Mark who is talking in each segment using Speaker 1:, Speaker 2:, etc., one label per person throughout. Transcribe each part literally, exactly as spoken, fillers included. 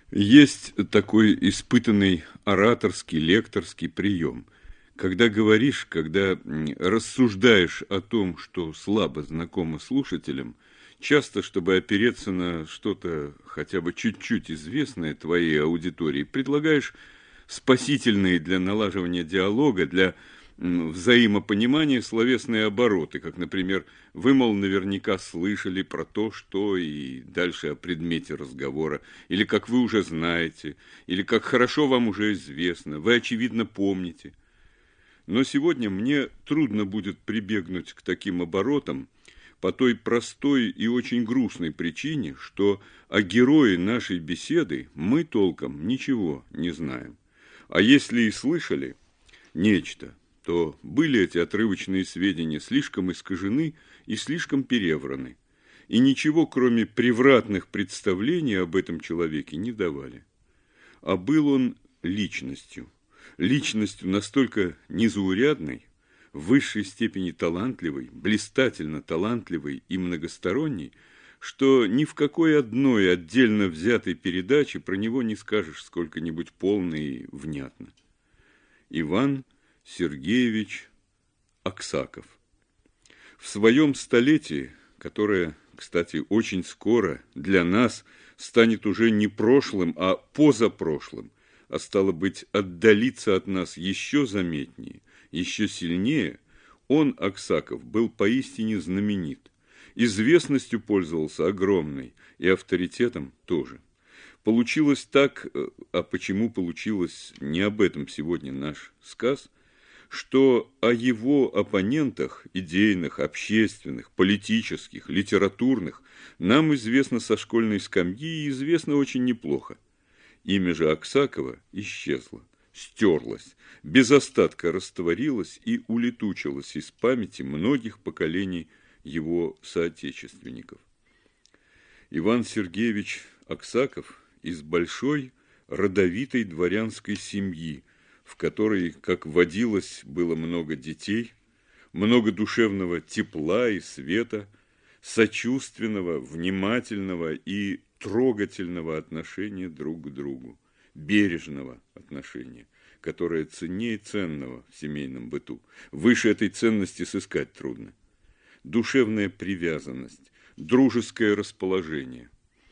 Speaker 1: Есть такой испытанный ораторский, лекторский прием. Когда говоришь, когда м, рассуждаешь о том, что слабо знакомо слушателям, часто, чтобы опереться на что-то хотя бы чуть-чуть известное твоей аудитории, предлагаешь спасительные для налаживания диалога, для м, взаимопонимания словесные обороты, как, например, вы, мол, наверняка слышали про то, что и дальше о предмете разговора, или как вы уже знаете, или как хорошо вам уже известно, вы, очевидно, помните. Но сегодня мне трудно будет прибегнуть к таким оборотам по той простой и очень грустной причине, что о герое нашей беседы мы толком ничего не знаем. А если и слышали нечто, то были эти отрывочные сведения слишком искажены и слишком перевраны, и ничего, кроме превратных представлений об этом человеке, не давали. А был он личностью, личностью настолько незаурядной, в высшей степени талантливой, блистательно талантливой и многосторонней, что ни в какой одной отдельно взятой передаче про него не скажешь сколько-нибудь полно и внятно. Иван Сергеевич Аксаков. В своем столетии, которое, кстати, очень скоро для нас станет уже не прошлым, а позапрошлым, а стало быть, отдалиться от нас еще заметнее, еще сильнее, он, Аксаков, был поистине знаменит. Известностью пользовался огромной, и авторитетом тоже. Получилось так, а почему получилось, не об этом сегодня наш сказ, что о его оппонентах, идейных, общественных, политических, литературных, нам известно со школьной скамьи и известно очень неплохо. Имя же Аксакова исчезло, стерлось, без остатка растворилось и улетучилось из памяти многих поколений его соотечественников. Иван Сергеевич Аксаков из большой родовитой дворянской семьи, в которой, как водилось, было много детей, много душевного тепла и света, сочувственного, внимательного и трогательного отношения друг к другу, бережного отношения, которое ценнее ценного в семейном быту. Выше этой ценности сыскать трудно. Душевная привязанность, дружеское расположение.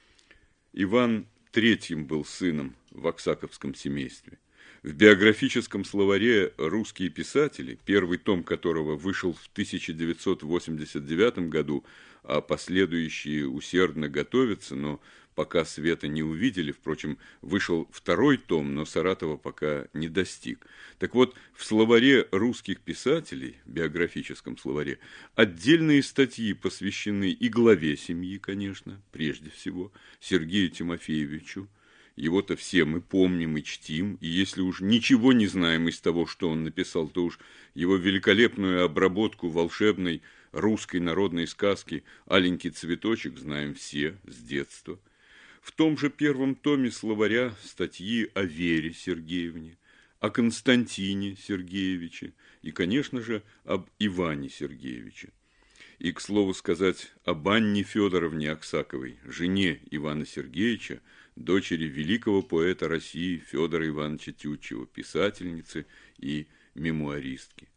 Speaker 1: Иван третьим был сыном в аксаковском семействе. В биографическом словаре «Русские писатели», первый том которого вышел в тысяча девятьсот восемьдесят девятом году, а последующие усердно готовятся, но пока света не увидели, впрочем, вышел второй том, но Саратова пока не достиг. Так вот, в словаре русских писателей, биографическом словаре, отдельные статьи посвящены и главе семьи, конечно, прежде всего, Сергею Тимофеевичу. Его-то все мы помним и чтим, и если уж ничего не знаем из того, что он написал, то уж его великолепную обработку волшебной русской народной сказки «Аленький цветочек» знаем все с детства. В том же первом томе словаря статьи о Вере Сергеевне, о Константине Сергеевиче и, конечно же, об Иване Сергеевиче. И, к слову сказать, об Анне Федоровне Аксаковой, жене Ивана Сергеевича, дочери великого поэта России Федора Ивановича Тютчева, писательницы и мемуаристки.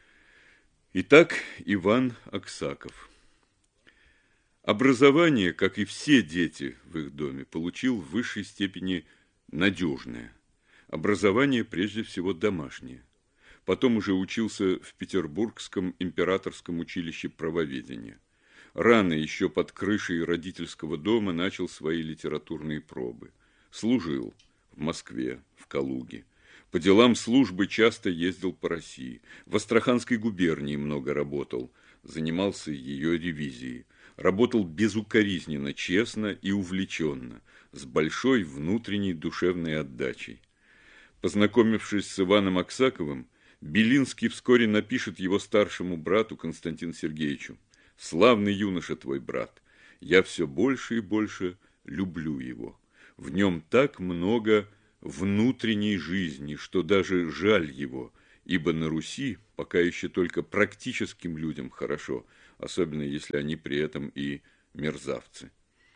Speaker 1: Итак, Иван Аксаков. Образование, как и все дети в их доме, получил в высшей степени надежное. Образование, прежде всего, домашнее. Потом уже учился в Петербургском императорском училище правоведения. Рано еще под крышей родительского дома начал свои литературные пробы. Служил в Москве, в Калуге. По делам службы часто ездил по России. В Астраханской губернии много работал, занимался ее ревизией. Работал безукоризненно, честно и увлеченно, с большой внутренней душевной отдачей. Познакомившись с Иваном Аксаковым, Белинский вскоре напишет его старшему брату Константину Сергеевичу: «Славный юноша твой брат, я все больше и больше люблю его. В нем так много внутренней жизни, что даже жаль его, ибо на Руси пока еще только практическим людям хорошо, особенно если они при этом и мерзавцы».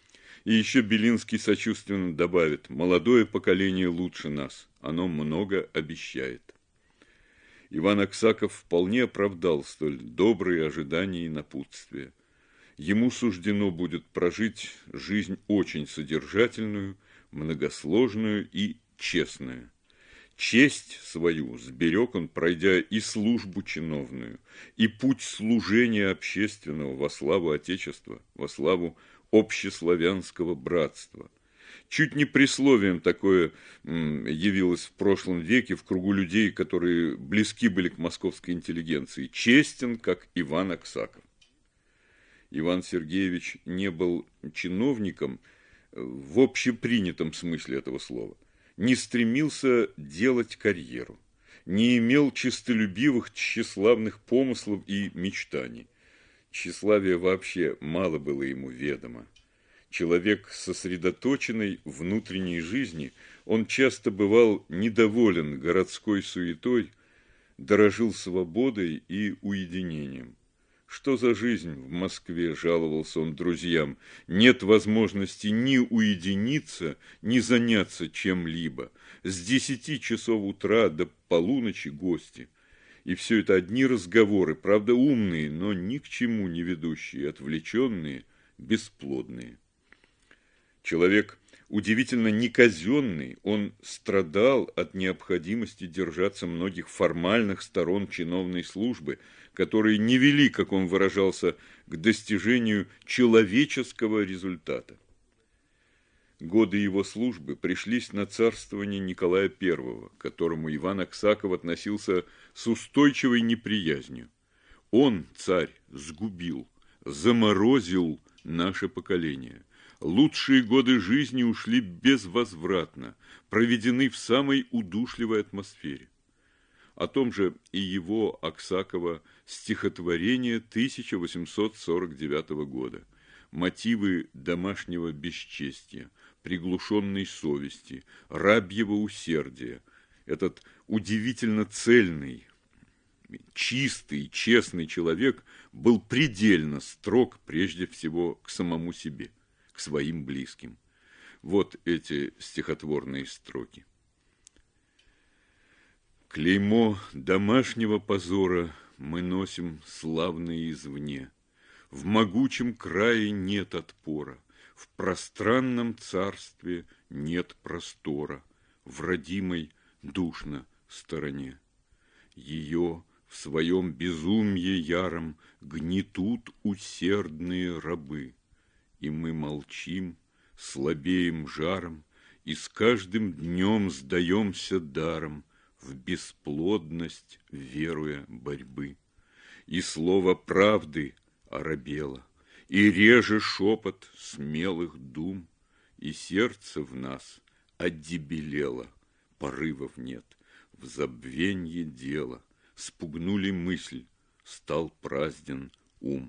Speaker 1: И еще Белинский сочувственно добавит: молодое поколение лучше нас, оно много обещает. Иван Аксаков вполне оправдал столь добрые ожидания и напутствия. Ему суждено будет прожить жизнь очень содержательную, многосложную и честную. Честь свою сберег он, пройдя и службу чиновную, и путь служения общественного во славу Отечества, во славу общеславянского братства. Чуть не присловием такое явилось в прошлом веке в кругу людей, которые близки были к московской интеллигенции: честен, как Иван Аксаков. Иван Сергеевич не был чиновником в общепринятом смысле этого слова, не стремился делать карьеру, не имел честолюбивых, тщеславных помыслов и мечтаний. Тщеславие вообще мало было ему ведомо. Человек сосредоточенной внутренней жизни, он часто бывал недоволен городской суетой, дорожил свободой и уединением. Что за жизнь в Москве, жаловался он друзьям, нет возможности ни уединиться, ни заняться чем-либо. С десяти часов утра до полуночи гости. И все это одни разговоры, правда умные, но ни к чему не ведущие, отвлеченные, бесплодные. Человек удивительно неказенный, он страдал от необходимости держаться многих формальных сторон чиновной службы, которые не вели, как он выражался, к достижению человеческого результата. Годы его службы пришлись на царствование Николая Первого, к которому Иван Аксаков относился с устойчивой неприязнью. Он, царь, сгубил, заморозил наше поколение. Лучшие годы жизни ушли безвозвратно, проведены в самой удушливой атмосфере. О том же и его, Аксакова, стихотворение тысяча восемьсот сорок девятого года. Мотивы домашнего бесчестия, приглушенной совести, рабьего усердия. Этот удивительно цельный, чистый, честный человек был предельно строг прежде всего к самому себе, к своим близким. Вот эти стихотворные строки. Клеймо домашнего позора мы носим славные извне. В могучем крае нет отпора, в пространном царстве нет простора, в родимой душно стороне. Ее в своем безумье яром гнетут усердные рабы, и мы молчим, слабеем жаром, и с каждым днем сдаемся даром в бесплодность, веруя борьбы. И слово правды оробело, и реже шепот смелых дум, и сердце в нас отдебелело, порывов нет, в забвенье дело, спугнули мысль, стал празден ум.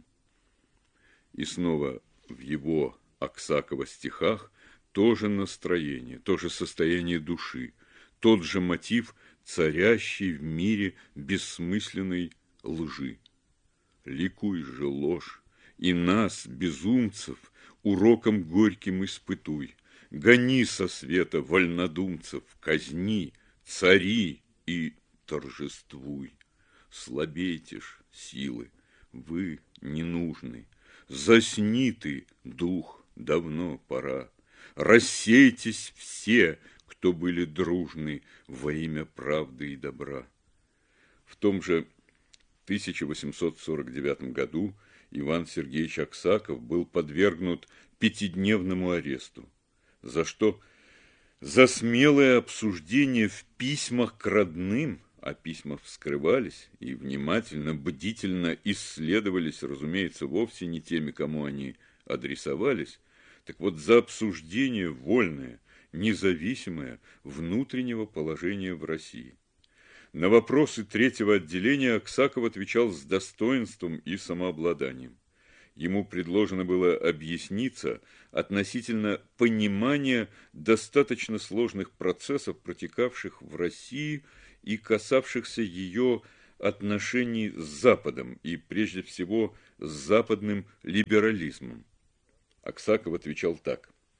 Speaker 1: И снова в его, Аксакова, стихах тоже настроение, тоже состояние души, тот же мотив, царящий в мире бессмысленной лжи. Ликуй же, ложь, и нас, безумцев, уроком горьким испытуй. Гони со света вольнодумцев, казни, цари и торжествуй. Слабейте ж, силы, вы не нужны. Засни ты, дух, давно пора. Рассейтесь все, кто были дружны во имя правды и добра. В том же тысяча восемьсот сорок девятом году Иван Сергеевич Аксаков был подвергнут пятидневному аресту. За что? За смелое обсуждение в письмах к родным, а письма вскрывались и внимательно, бдительно исследовались, разумеется, вовсе не теми, кому они адресовались. Так вот, за обсуждение вольное, независимое внутреннего положения в России. На вопросы третьего отделения Аксаков отвечал с достоинством и самообладанием. Ему предложено было объясниться относительно понимания достаточно сложных процессов, протекавших в России и касавшихся ее отношений с Западом и, прежде всего, с западным либерализмом. Аксаков отвечал так.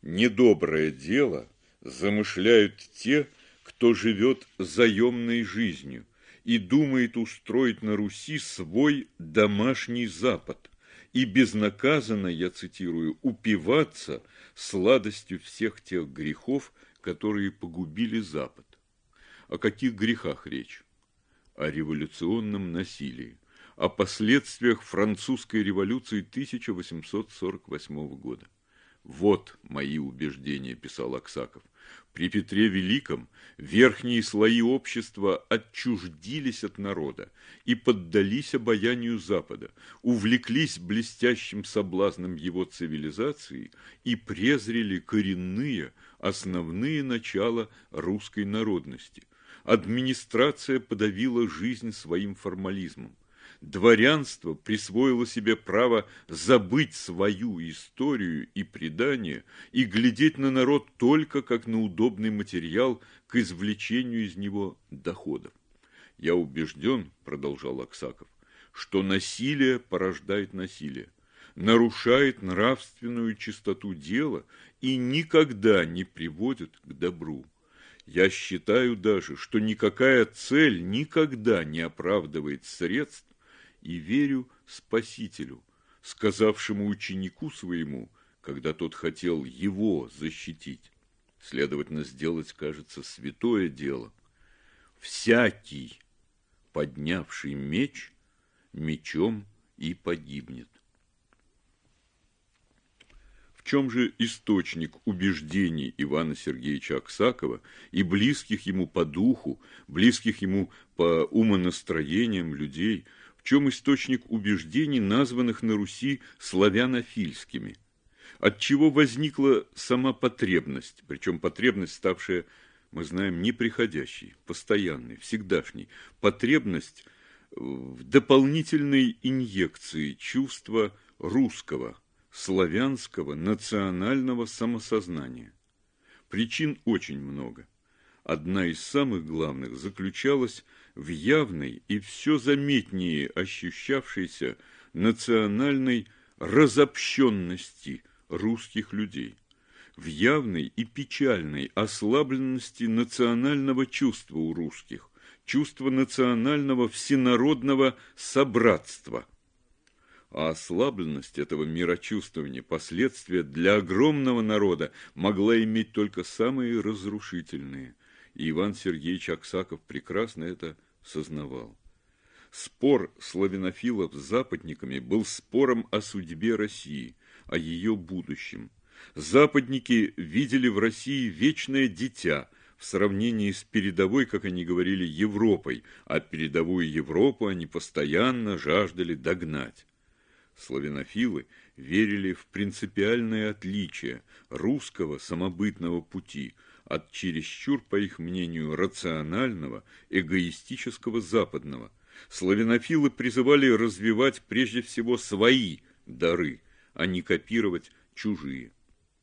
Speaker 1: Недоброе дело замышляют те, кто живет заемной жизнью и думает устроить на Руси свой домашний Запад и безнаказанно, я цитирую, упиваться сладостью всех тех грехов, которые погубили Запад. О каких грехах речь? О революционном насилии, о последствиях французской революции тысяча восемьсот сорок восьмого года. Вот мои убеждения, писал Аксаков. При Петре Великом верхние слои общества отчуждились от народа и поддались обаянию Запада, увлеклись блестящим соблазном его цивилизации и презрели коренные, основные начала русской народности. Администрация подавила жизнь своим формализмом. Дворянство присвоило себе право забыть свою историю и предания и глядеть на народ только как на удобный материал к извлечению из него доходов. «Я убежден, — продолжал Аксаков, — что насилие порождает насилие, нарушает нравственную чистоту дела и никогда не приводит к добру. Я считаю даже, что никакая цель никогда не оправдывает средств, и верю Спасителю, сказавшему ученику своему, когда тот хотел его защитить, следовательно, сделать, кажется, святое дело: всякий, поднявший меч, мечом и погибнет». В чем же источник убеждений Ивана Сергеевича Аксакова и близких ему по духу, близких ему по умонастроениям людей? В чем источник убеждений, названных на Руси славянофильскими? Отчего возникла сама потребность, причем потребность, ставшая, мы знаем, неприходящей, постоянной, всегдашней, потребность в дополнительной инъекции чувства русского, славянского, национального самосознания? Причин очень много. Одна из самых главных заключалась в явной и все заметнее ощущавшейся национальной разобщенности русских людей, в явной и печальной ослабленности национального чувства у русских, чувства национального всенародного собратства. А ослабленность этого мирочувствования, последствия для огромного народа, могла иметь только самые разрушительные. И Иван Сергеевич Аксаков прекрасно это сознавал. Спор славянофилов с западниками был спором о судьбе России, о ее будущем. Западники видели в России вечное дитя в сравнении с передовой, как они говорили, Европой, а передовую Европу они постоянно жаждали догнать. Славянофилы верили в принципиальное отличие русского самобытного пути от чересчур, по их мнению, рационального, эгоистического западного. Славянофилы призывали развивать прежде всего свои дары, а не копировать чужие.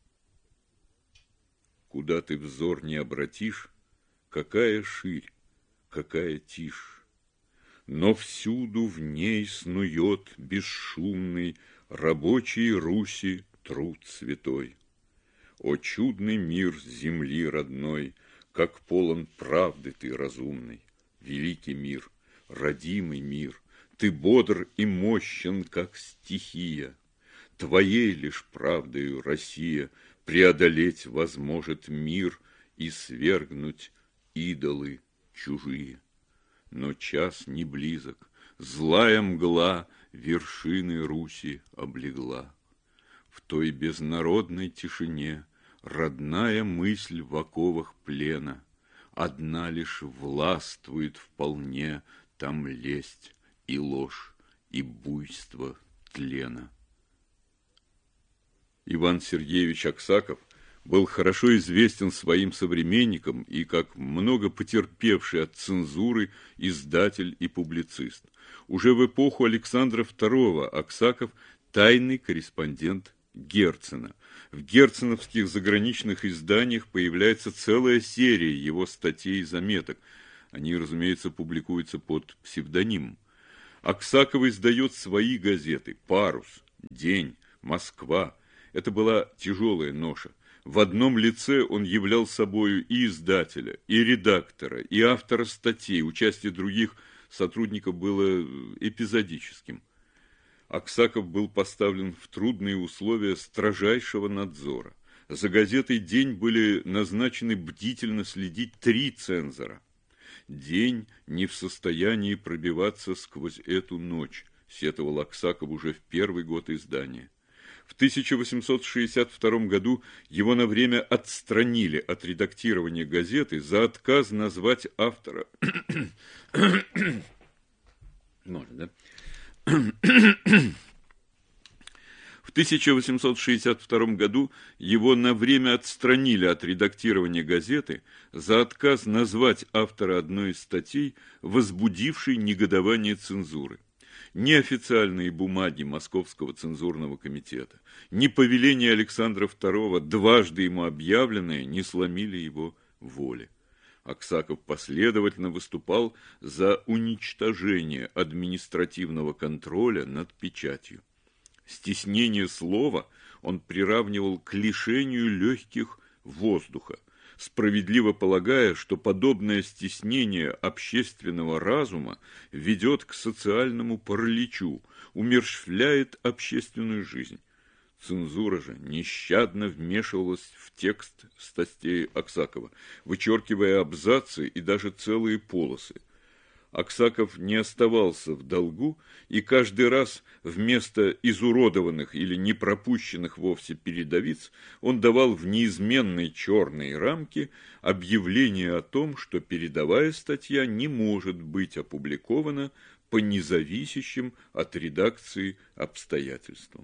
Speaker 1: Куда ты взор не обратишь, какая ширь, какая тишь, но всюду в ней снует бесшумный рабочий Руси труд святой. О чудный мир земли родной, как полон правды ты разумной, великий мир, родимый мир, ты бодр и мощен, как стихия. Твоей лишь правдою Россия преодолеть возможет мир и свергнуть идолы чужие. Но час не близок, злая мгла вершины Руси облегла. В той безнародной тишине родная мысль в оковах плена, одна лишь властвует вполне там лесть и ложь, и буйство тлена. Иван Сергеевич Аксаков был хорошо известен своим современникам и как много потерпевший от цензуры издатель и публицист. Уже в эпоху Александра второго Аксаков – тайный корреспондент Герцена. В герценовских заграничных изданиях появляется целая серия его статей и заметок. Они, разумеется, публикуются под псевдонимом. Аксаков издает свои газеты «Парус», «День», «Москва». Это была тяжелая ноша. В одном лице он являл собою и издателя, и редактора, и автора статей. Участие других сотрудников было эпизодическим. Аксаков был поставлен в трудные условия строжайшего надзора. За газетой «День» были назначены бдительно следить три цензора. «День» не в состоянии пробиваться сквозь эту ночь, сетовал Аксаков уже в первый год издания. В тысяча восемьсот шестьдесят втором году его на время отстранили от редактирования газеты за отказ назвать автора. Можно, да? В тысяча восемьсот шестьдесят втором году его на время отстранили от редактирования газеты за отказ назвать автора одной из статей, возбудившей негодование цензуры. Ни официальные бумаги Московского цензурного комитета, ни повеление Александра второго, дважды ему объявленное, не сломили его воли. Аксаков последовательно выступал за уничтожение административного контроля над печатью. Стеснение слова он приравнивал к лишению легких воздуха, справедливо полагая, что подобное стеснение общественного разума ведет к социальному параличу, умерщвляет общественную жизнь. Цензура же нещадно вмешивалась в текст статей Аксакова, вычеркивая абзацы и даже целые полосы. Аксаков не оставался в долгу, и каждый раз вместо изуродованных или не пропущенных вовсе передовиц он давал в неизменной черной рамке объявление о том, что передовая статья не может быть опубликована по независящим от редакции обстоятельствам.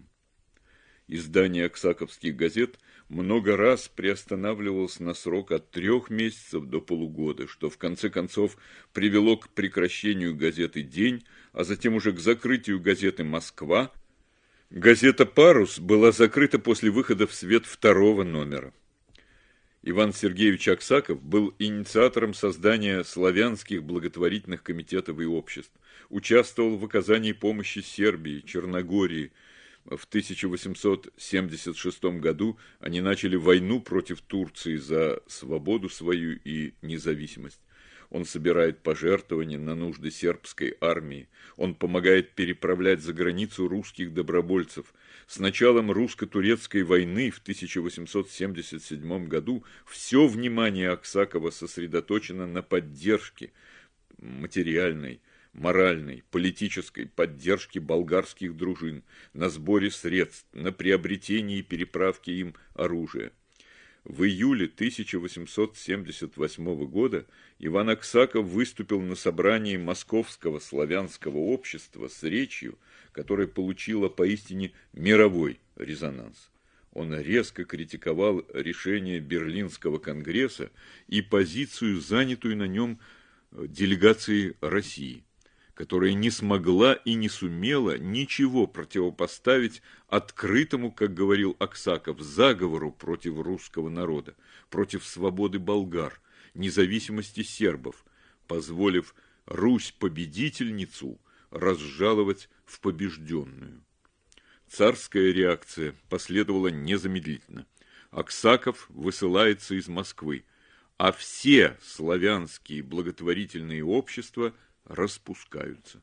Speaker 1: Издание аксаковских газет много раз приостанавливалось на срок от трех месяцев до полугода, что в конце концов привело к прекращению газеты «День», а затем уже к закрытию газеты «Москва». Газета «Парус» была закрыта после выхода в свет второго номера. Иван Сергеевич Аксаков был инициатором создания славянских благотворительных комитетов и обществ, участвовал в оказании помощи Сербии, Черногории. В тысяча восемьсот семьдесят шестом году они начали войну против Турции за свободу свою и независимость. Он собирает пожертвования на нужды сербской армии. Он помогает переправлять за границу русских добровольцев. С началом русско-турецкой войны в тысяча восемьсот семьдесят седьмом году все внимание Аксакова сосредоточено на поддержке материальной, моральной, политической поддержке болгарских дружин, на сборе средств, на приобретении и переправке им оружия. В июле тысяча восемьсот семьдесят восьмого года Иван Аксаков выступил на собрании Московского славянского общества с речью, которая получила поистине мировой резонанс. Он резко критиковал решение Берлинского конгресса и позицию, занятую на нем делегацией России, которая не смогла и не сумела ничего противопоставить открытому, как говорил Аксаков, заговору против русского народа, против свободы болгар, независимости сербов, позволив Русь-победительницу разжаловать в побежденную. Царская реакция последовала незамедлительно. Аксаков высылается из Москвы, а все славянские благотворительные общества распускаются.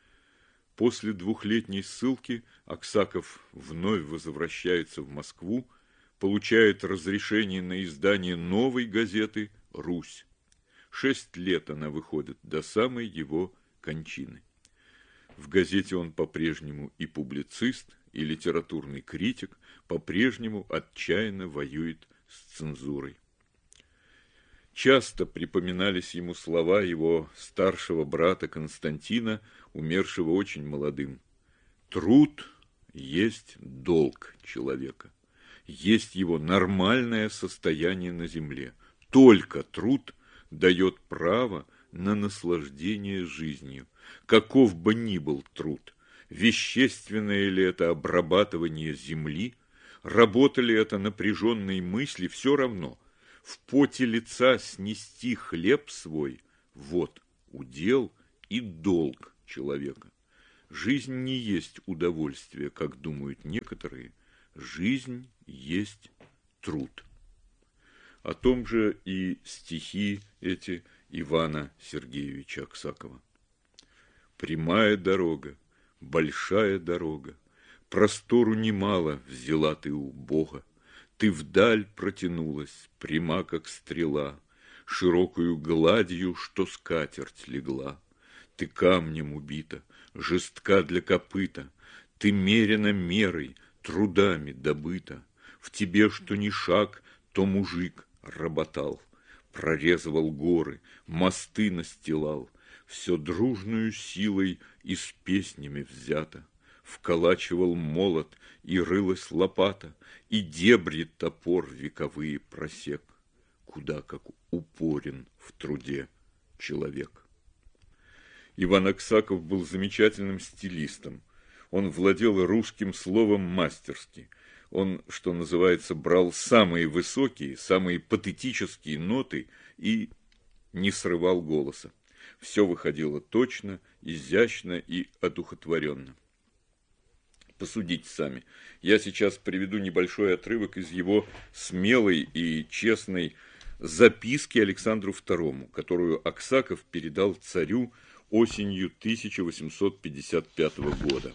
Speaker 1: После двухлетней ссылки Аксаков вновь возвращается в Москву, получает разрешение на издание новой газеты «Русь». Шесть лет она выходит до самой его кончины. В газете он по-прежнему и публицист, и литературный критик, по-прежнему отчаянно воюет с цензурой. Часто припоминались ему слова его старшего брата Константина, умершего очень молодым. Труд есть долг человека, есть его нормальное состояние на земле. Только труд дает право на наслаждение жизнью. Каков бы ни был труд, вещественное ли это обрабатывание земли, работа ли это напряженные мысли, все равно. В поте лица снести хлеб свой – вот удел и долг человека. Жизнь не есть удовольствие, как думают некоторые, жизнь есть труд. О том же и стихи эти Ивана Сергеевича Аксакова. Прямая дорога, большая дорога, простору немало взяла ты у Бога. Ты вдаль протянулась, пряма, как стрела, широкою гладью, что скатерть легла. Ты камнем убита, жестка для копыта, ты мерена мерой, трудами добыта. В тебе, что ни шаг, то мужик работал, прорезывал горы, мосты настилал, все дружную силой и с песнями взято. Вколачивал молот, и рылась лопата, и дебри топор вековые просек. Куда как упорен в труде человек. Иван Аксаков был замечательным стилистом. Он владел русским словом мастерски. Он, что называется, брал самые высокие, самые патетические ноты и не срывал голоса. Все выходило точно, изящно и одухотворенно. Посудите сами. Я сейчас приведу небольшой отрывок из его смелой и честной записки Александру второму, которую Аксаков передал царю осенью тысяча восемьсот пятьдесят пятого года.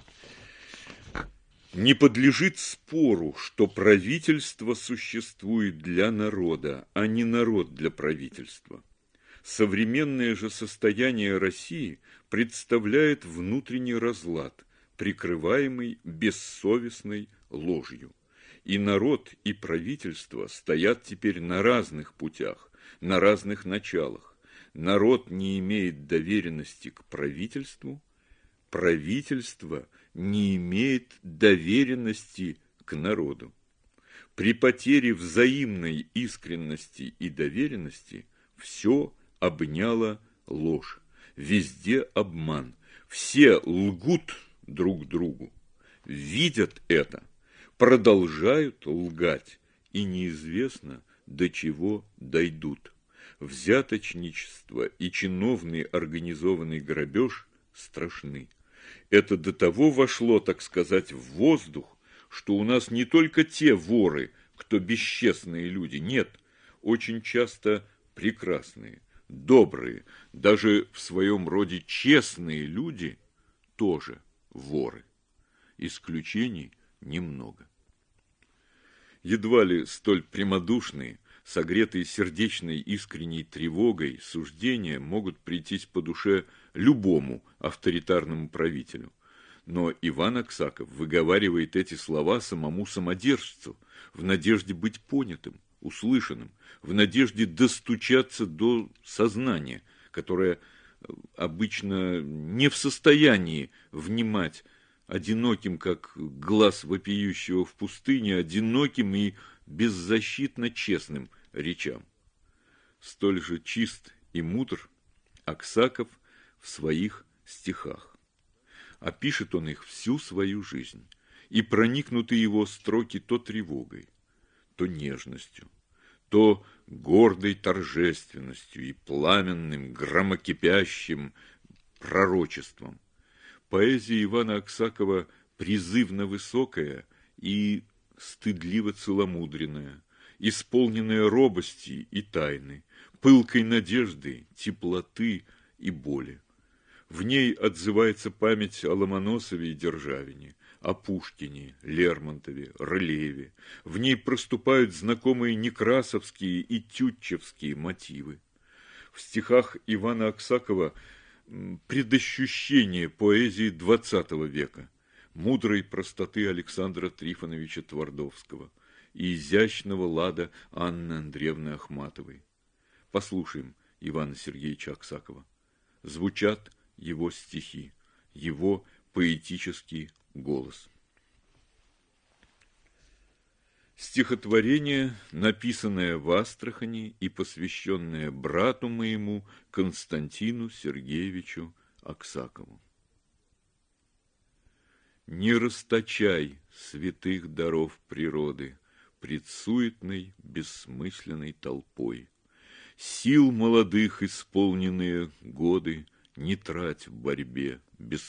Speaker 1: Не подлежит спору, что правительство существует для народа, а не народ для правительства. Современное же состояние России представляет внутренний разлад, прикрываемый бессовестной ложью. И народ, и правительство стоят теперь на разных путях, на разных началах. Народ не имеет доверенности к правительству, правительство не имеет доверенности к народу. При потере взаимной искренности и доверенности все обняло ложь, везде обман, все лгут друг другу, видят это, продолжают лгать, и неизвестно, до чего дойдут. Взяточничество и чиновный организованный грабеж страшны. Это до того вошло, так сказать, в воздух, что у нас не только те воры, кто бесчестные люди, нет, очень часто прекрасные, добрые, даже в своем роде честные люди тоже воры. Исключений немного. Едва ли столь прямодушные, согретые сердечной искренней тревогой, суждения могут прийтись по душе любому авторитарному правителю. Но Иван Аксаков выговаривает эти слова самому самодержцу, в надежде быть понятым, услышанным, в надежде достучаться до сознания, которое обычно не в состоянии внимать одиноким, как глаз вопиющего в пустыне, одиноким и беззащитно честным речам. Столь же чист и мудр Аксаков в своих стихах. А пишет он их всю свою жизнь, и проникнуты его строки то тревогой, то нежностью, то гордой торжественностью и пламенным, громокипящим пророчеством. Поэзия Ивана Аксакова призывно высокая и стыдливо целомудренная, исполненная робости и тайны, пылкой надежды, теплоты и боли. В ней отзывается память о Ломоносове и Державине, о Пушкине, Лермонтове, Рылееве. В ней проступают знакомые некрасовские и тютчевские мотивы. В стихах Ивана Аксакова предощущение поэзии двадцатого века, мудрой простоты Александра Трифоновича Твардовского и изящного лада Анны Андреевны Ахматовой. Послушаем Ивана Сергеевича Аксакова. Звучат его стихи, его поэтический голос. Стихотворение, написанное в Астрахани и посвященное брату моему Константину Сергеевичу Аксакову. Не расточай святых даров природы пред суетной, бессмысленной толпой. Сил молодых исполненные годы не трать в борьбе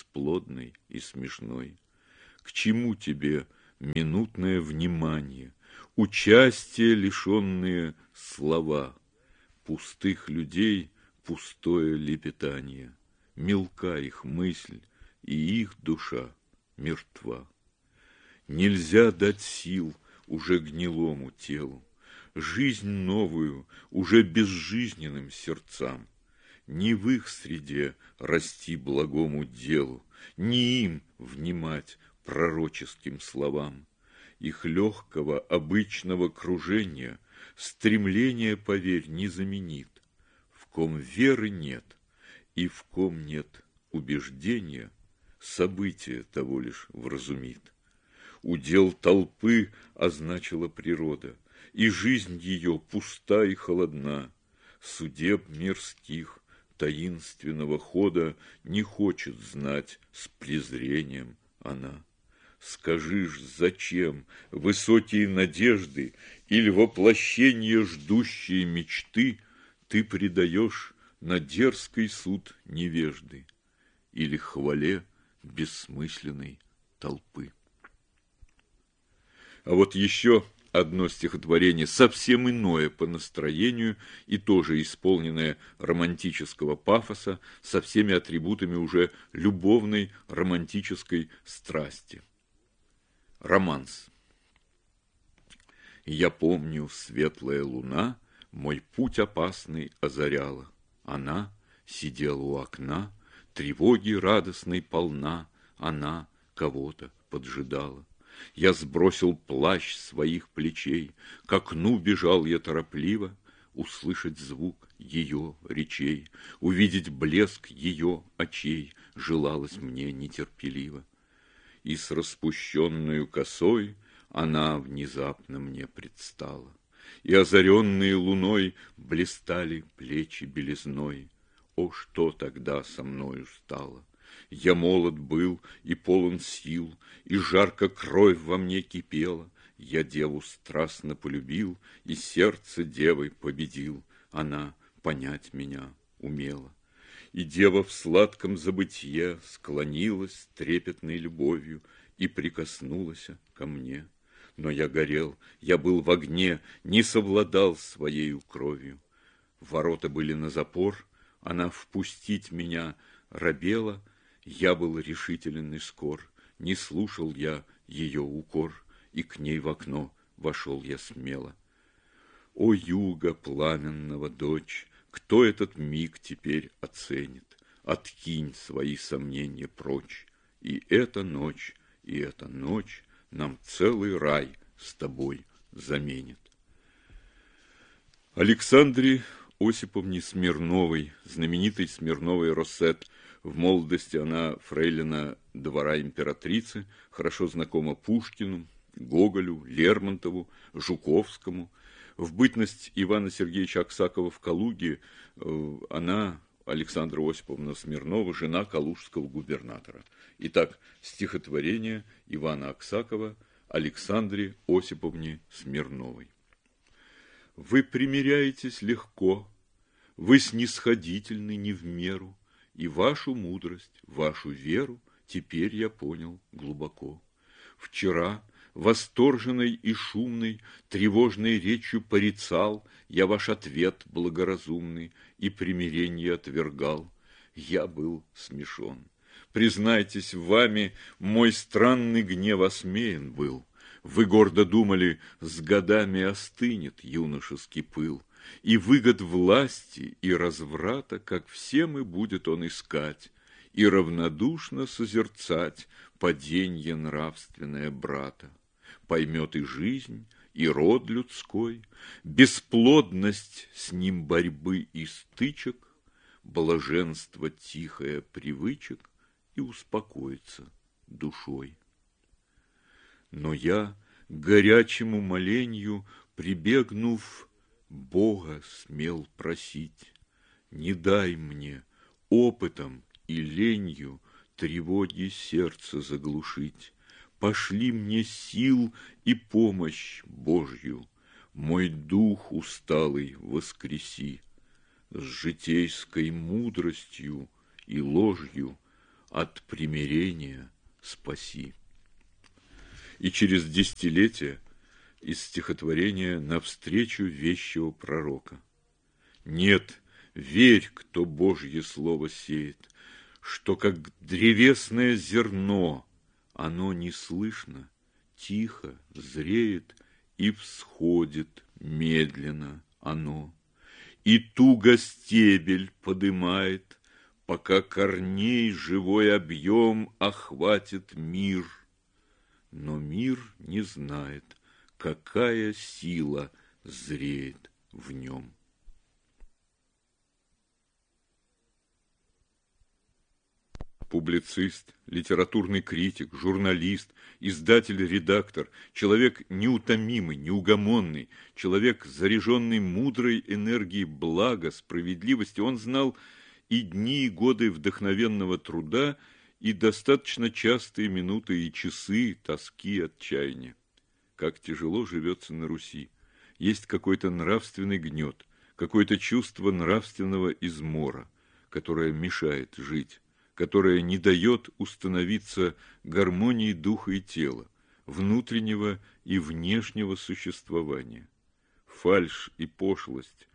Speaker 1: бесплодной и смешной. К чему тебе минутное внимание, участия лишенные слова, пустых людей пустое лепетание, мелка их мысль, и их душа мертва. Нельзя дать сил уже гнилому телу, жизнь новую уже безжизненным сердцам. Не в их среде расти благому делу, не им внимать пророческим словам. Их легкого обычного кружения стремление, поверь, не заменит. В ком веры нет и в ком нет убеждения, событие того лишь вразумит. Удел толпы означила природа, и жизнь ее пуста и холодна. Судеб мирских таинственного хода не хочет знать с презрением она. Скажи ж, зачем высокие надежды или воплощение ждущие мечты ты предаешь на дерзкий суд невежды или хвале бессмысленной толпы? А вот еще одно стихотворение, совсем иное по настроению и тоже исполненное романтического пафоса со всеми атрибутами уже любовной романтической страсти. Романс. Я помню, светлая луна мой путь опасный озаряла. Она сидела у окна, тревоги радостной полна, она кого-то поджидала. Я сбросил плащ с своих плечей, к окну бежал я торопливо, услышать звук ее речей, увидеть блеск ее очей желалось мне нетерпеливо. И с распущенную косой она внезапно мне предстала, и озаренные луной блистали плечи белизной. О, что тогда со мною стало! Я молод был и полон сил, и жарко кровь во мне кипела. Я деву страстно полюбил, и сердце девой победил. Она понять меня умела. И дева в сладком забытье склонилась трепетной любовью и прикоснулась ко мне. Но я горел, я был в огне, не совладал своею кровью. Ворота были на запор, она впустить меня робела. Я был решителен и скор, не слушал я ее укор, и к ней в окно вошел я смело. О, юга пламенного дочь, кто этот миг теперь оценит? Откинь свои сомнения прочь, и эта ночь, и эта ночь нам целый рай с тобой заменит. Александре Осиповне Смирновой, знаменитой Смирновой Россет. В молодости она фрейлина двора императрицы, хорошо знакома Пушкину, Гоголю, Лермонтову, Жуковскому. В бытность Ивана Сергеевича Аксакова в Калуге она, Александра Осиповна Смирнова, жена калужского губернатора. Итак, стихотворение Ивана Аксакова Александре Осиповне Смирновой. Вы примиряетесь легко, вы снисходительны не в меру, и вашу мудрость, вашу веру теперь я понял глубоко. Вчера, восторженной и шумной, тревожной речью порицал я ваш ответ благоразумный и примирение отвергал. Я был смешон. Признайтесь, вами мой странный гнев осмеян был. Вы гордо думали, с годами остынет юношеский пыл, и выгод власти и разврата, как всем и будет он искать, и равнодушно созерцать паденье нравственное брата. Поймет и жизнь, и род людской, бесплодность с ним борьбы и стычек, блаженство тихое привычек, и успокоится душой. Но я, к горячему моленью прибегнув, Бога смел просить: не дай мне опытом и ленью тревоги сердца заглушить, пошли мне сил и помощь Божью, мой дух усталый воскреси, с житейской мудростью и ложью от примирения спаси. И через десятилетия Из стихотворения «Навстречу вещего пророка». Нет, верь, кто Божье слово сеет, что, как древесное зерно, оно неслышно, тихо зреет и всходит медленно оно, и туго стебель подымает, пока корней живой объем охватит мир. Но мир не знает, какая сила зреет в нем. Публицист, литературный критик, журналист, издатель-редактор, человек неутомимый, неугомонный, человек, заряженный мудрой энергией блага, справедливости. Он знал и дни, и годы вдохновенного труда, и достаточно частые минуты и часы тоски, отчаяния. Как тяжело живется на Руси. Есть какой-то нравственный гнет, какое-то чувство нравственного измора, которое мешает жить, которое не дает установиться гармонии духа и тела, внутреннего и внешнего существования. Фальшь и пошлость,